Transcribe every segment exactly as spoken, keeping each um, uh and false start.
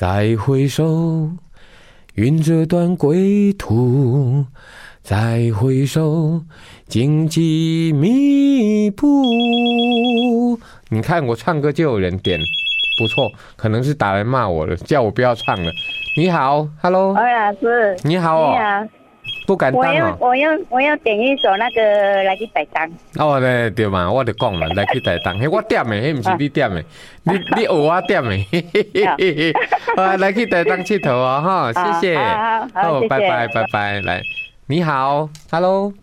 再回首，云这段归途。再回首，荆棘密布。你看我唱歌就有人点，不错，可能是打来骂我了，叫我不要唱了。你好 ，Hello， 哎老师， 你好哦， 你好， 不敢当哦。 我要我要我要点一首那个来去台东。 哦，对对嘛，我就讲嘛，来去台东，嘿，我点的，迄不是你点的，你你学我点的，啊，来去台东佚佗哦，哈，谢谢， 好好好， 拜拜拜拜，来，你好 ，Hello，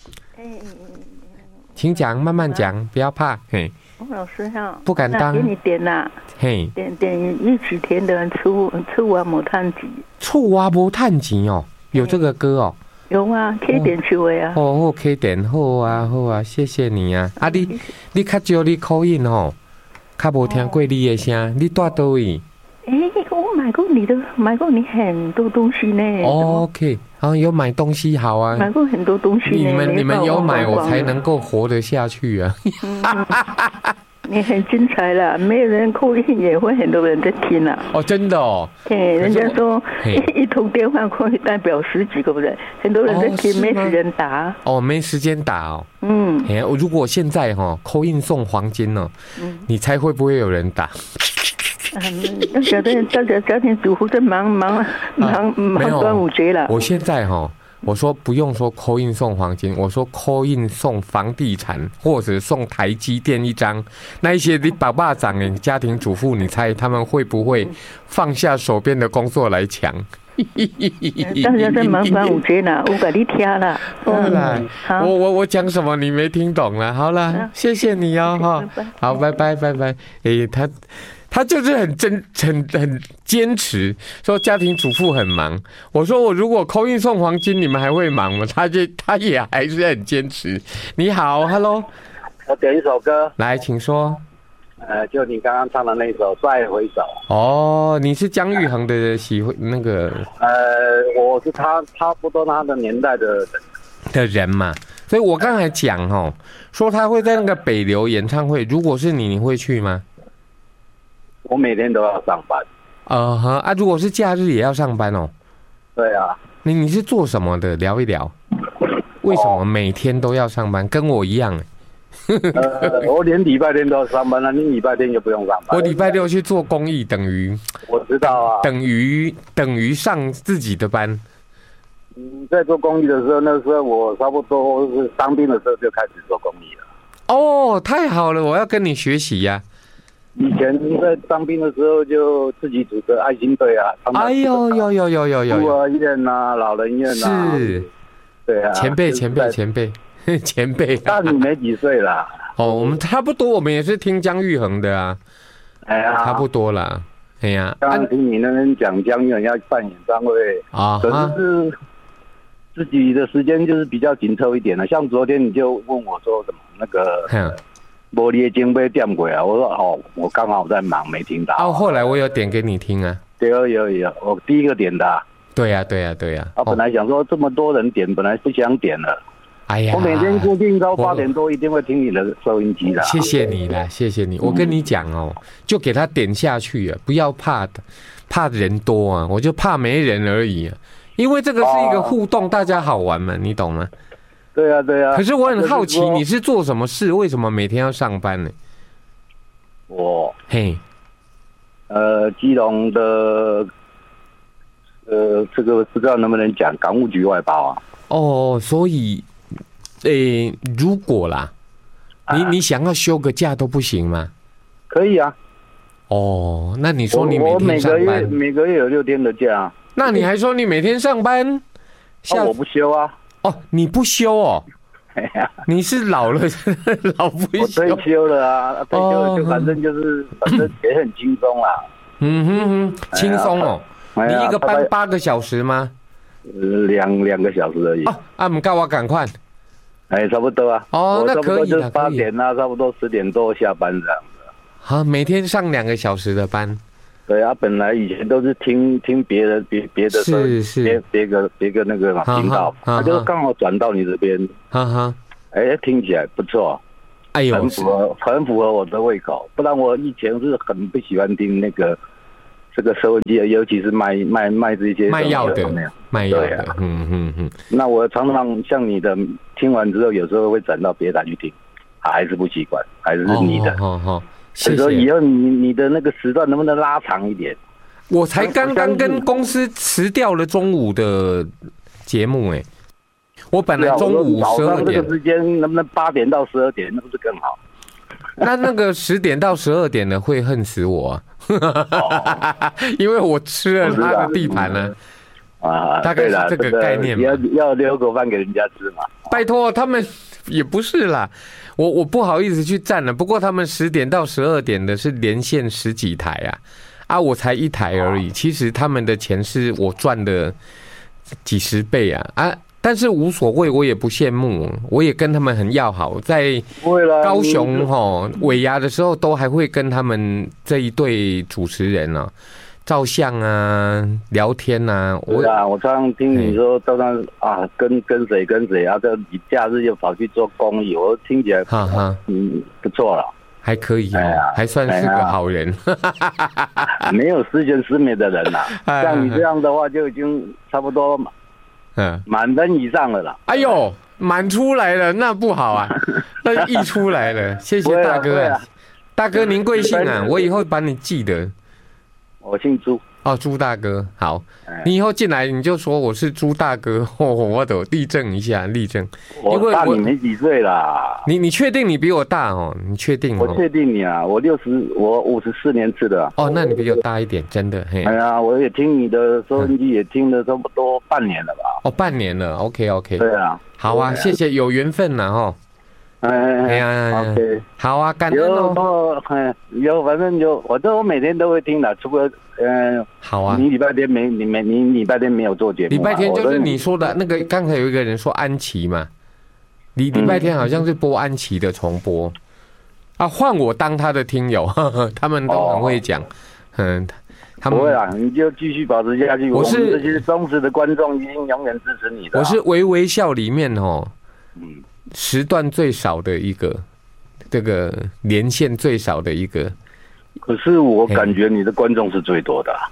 请讲，慢慢讲，不要怕，嘿。 老师哈， 不敢当， 给你点啦，嘿，点点一起甜的醋醋啊无趁钱， 醋啊无趁钱哦，有这个歌哦， 有啊，可以点出的啊， 哦，可以点好啊好啊，谢谢你啊，啊你你较少你口音哦，较无听过你的声，你住倒位？ 哎，我买过你的，买过你很多东西呢。 哦 OK， 啊，有买东西好啊， 买过很多东西。 你们你们有买，我才能够活得下去啊。 你很精彩啦，没有人扣音也会很多人在听啊。 哦，真的哦。 对，人家说一通电话可以代表十几个人，很多人在听，没时间打。 哦，没时间打哦。 嗯。 哎，如果现在哈扣印送黄金呢，你猜会不会有人打？ 嗯，大家大家家庭主妇在忙忙忙忙端午节了。 我现在哈，我说不用说 call in 送黄金，我说 call in 送房地产或者送台积电一张。那一些你爸爸长的家庭主妇，你猜他们会不会放下手边的工作来抢？ 大家在忙端午节呢，我给你听了。 嗯，我我我讲什么你没听懂了？好了，谢谢你哦，哈，好，拜拜拜拜。诶，他。他就是很真很很坚持，说家庭主妇很忙。我说我如果call in送黄金，你们还会忙吗？他就他也还是很坚持。你好 ，Hello， 我点一首歌， 来，请说。 呃，就你刚刚唱的那首《再回首》。 哦，你是姜育恒的喜欢那个？ 呃，我是他差不多他的年代的人的人嘛，所以我刚才讲哦，说他会在那个北流演唱会，如果是你，你会去吗？ 我每天都要上班。 呃呵啊，如果是假日也要上班哦。 对啊。 你你是做什么的？聊一聊。为什么每天都要上班？跟我一样。 呃，我连礼拜天都要上班了，你礼拜天就不用上班。 我礼拜六去做公益，等于我知道啊， 等于等于上自己的班。 嗯，在做公益的时候，那时候我差不多是当兵的时候就开始做公益了。 哦，太好了，我要跟你学习呀、啊。 以前在当兵的时候，就自己组织爱心队啊， 哎呦呦呦呦呦呦， 孤儿院啊，老人院啊， 是， 对啊， 前辈前辈前辈前辈， 大你没几岁啦。 哦，我们差不多，我们也是听姜育恒的啊， 哎呀， 差不多啦，哎呀， 刚刚听你那边讲姜育恒要办演唱会啊，可是自己的时间就是比较紧凑一点了。像昨天你就问我说什么那个。玻璃金杯点过啊！我说哦，我刚好在忙，没听到。 哦，后来我有点给你听啊。 对，有有有，我第一个点的、啊。 对呀、啊，对呀、啊，对呀、 啊。我本来想说这么多人点，本来不想点了。 哎呀， 我每天固定到八点多一定会听你的收音机的。 谢谢你啦，谢谢你。我跟你讲哦，就给他点下去啊，不要怕的，怕人多啊，我就怕没人而已啊。因为这个是一个互动，哦、大家好玩嘛，你懂吗？ 对啊，对啊。 可是我很好奇，你是做什么事？为什么每天要上班呢？ 我嘿， 呃，基隆的，呃，这个不知道能不能讲，港务局外包啊。 哦，所以，诶、欸，如果啦，你你想要休个假都不行吗？ 可以啊。 哦，那你说你每天上班， 我每个月每个月有六天的假。 那你还说你每天上班？ 哦，我不休啊。 哦，你不休哦？你是老了，老不休。 我退休了啊，退休了就反正就是，反正也很轻松啦。 嗯哼哼，轻松哦。你一个班八个小时吗？ 两两个小时而已。 哦，啊，唔够我赶快。 哎，差不多啊。 哦，那可以了。八点啊，差不多十点多下班这样子。 好，每天上两个小时的班。 对啊，本来以前都是听听别人别别的是是别别个别个那个嘛频道，他就刚好转到你这边， 哈哈， 哎，听起来不错， 哎呦， 很符合很符合我的胃口。不然我以前是很不喜欢听那个这个收音机，尤其是卖卖卖这些卖药的，卖药的， 啊、 嗯嗯嗯。 那我常常像你的，听完之后有时候会转到别台去听，啊、还是不习惯，还是你的。 哦哦哦，谢谢。 所以说以后你你的那个时段能不能拉长一点？ 我才刚刚跟公司辞掉了中午的节目哎、欸，我本来中午十二点， 这个时间能不能八点到十二点，那不是更好？ 那那个十点到十二点的会恨死我啊！因为我吃了他的地盘呢。啊，大概是这个概念嘛。 要要留口饭给人家吃嘛。 拜托，他们也不是啦，我我不好意思去占了。不过他们十点到十二点的是连线十几台啊，啊，我才一台而已。其实他们的钱是我赚的几十倍啊啊！但是无所谓，我也不羡慕，我也跟他们很要好，在高雄吼尾牙的时候，都还会跟他们这一对主持人啊照相啊、聊天啊。 对啊，我常常听你说，照常啊，跟跟谁跟谁啊，这你假日又跑去做公益，我听起来哈哈，嗯，不错了， 还可以哦，哎、还算是个好人。 哎、没有十全十美的人呐、啊，像你这样的话，就已经差不多嘛。嗯，满分以上了啦。 哎呦，满出来了，那不好啊，那溢出来了。谢谢大哥啊，大哥您贵姓啊？我以后把你记得。 我姓朱。 哦，朱大哥，好，你以后进来你就说我是朱大哥，哦、我得立正一下，立正。 我大你没几岁啦。 你你确定你比我大哦？你确定、哦？ 我确定你啊，我六十，我五十四年次的、啊。 哦，那你比我大一点，真的。嘿， 哎呀，我也听你的收音机也听了差不多半年了吧？ 哦，半年了 ，OK OK。 对啊。 好啊，谢谢，有缘分呐，哈。 哎呀 ，OK， 好啊，感恩哦。 有，有，反正有，我这我每天都会听的，除了嗯、呃， 好啊， 你礼拜天没，你没，你礼拜天没有做节目。 礼拜天就是你说的那个，刚才有一个人说安琪嘛，礼礼拜天好像是播安琪的重播、嗯、啊，换我当他的听友，呵呵他们都很会讲，哦、嗯，他们不会啦，你就继续保持下去。我是这些忠实的观众，一定永远支持你的、啊。 我是微微笑里面哦，嗯。时段最少的一个，这个连线最少的一个。 可是我感觉你的观众是最多的、啊。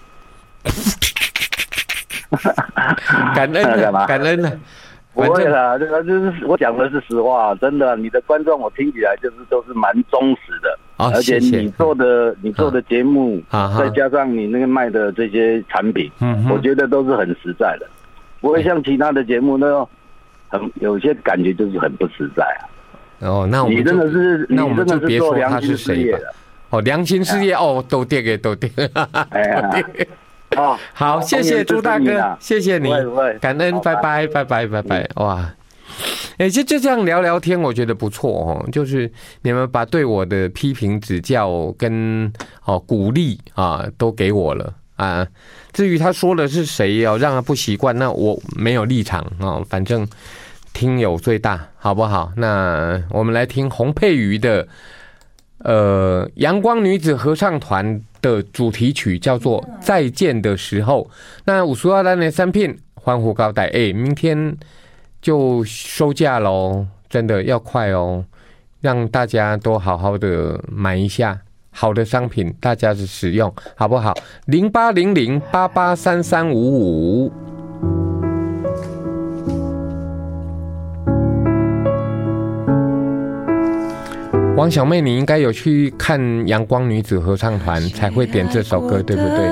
感恩啊，感恩啊！ 不会啦，这个就是我讲的是实话，真的，你的观众我听起来就是都是蛮忠实的， 哦、 而且你做的你做的节目， 啊、 再加上你那个卖的这些产品， 嗯， 我觉得都是很实在的，不会像其他的节目那种。很有些感觉就是很不实在啊！ 哦，那我们你真的是， 那我们就别说他是谁吧。 哦，良心事业哦，都跌给都跌。 哎呀，哦， 好，谢谢朱大哥，谢谢你，感恩，拜拜，拜拜，拜拜，哇！哎，就就这样聊聊天，我觉得不错哦。就是你们把对我的批评指教跟哦鼓励啊都给我了。啊，至于他说的是谁哦，让他不习惯，那我没有立场哦，反正听友最大，好不好？那我们来听洪佩瑜的呃阳光女子合唱团的主题曲，叫做《再见的时候》。那五十二单的三片欢呼高带，哎，明天就收假喽，真的要快哦，让大家都好好的买一下。好的商品，大家是使用好不好？零八零零八八三三五五。王小妹，你应该有去看阳光女子合唱团，才会点这首歌，对不对？